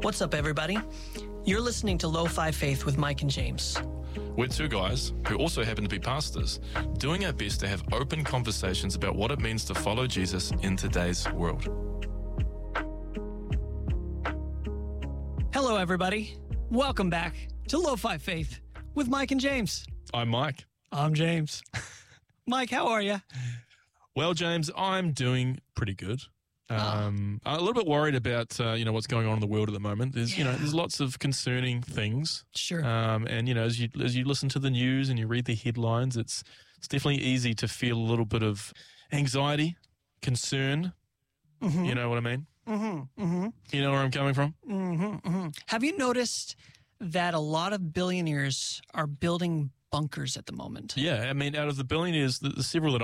What's up, everybody? You're listening to Lo-Fi Faith with Mike and James. We're two guys who also happen to be pastors, doing our best to have open conversations about what it means to follow Jesus in today's world. Hello, everybody. Welcome back to Lo-Fi Faith with Mike and James. I'm Mike. I'm James. Mike, how are you? Well, James, I'm doing pretty good. I'm a little bit worried about, what's going on in the world at the moment. There's lots of concerning things. Sure. And, as you listen to the news and you read the headlines, it's definitely easy to feel a little bit of anxiety, concern. Mm-hmm. You know what I mean? Mm-hmm. Mm-hmm. You know where I'm coming from? Mm-hmm. Mm-hmm. Have you noticed that a lot of billionaires are building bunkers at the moment? Yeah. I mean, out of the billionaires, the several that